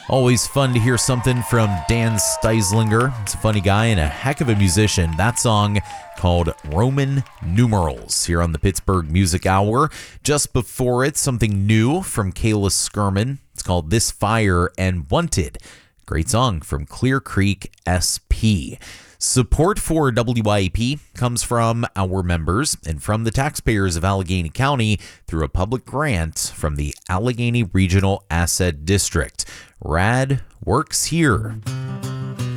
Always fun to hear something from Dan Steislinger. He's a funny guy and a heck of a musician. That song called Roman Numerals here on the Pittsburgh Music Hour. Just before it, something new from Kayla Skirman. It's called This Fire and Wanted. Great song from Clear Creek SP. Support for WYAP comes from our members and from the taxpayers of Allegheny County through a public grant from the Allegheny Regional Asset District. RAD works here.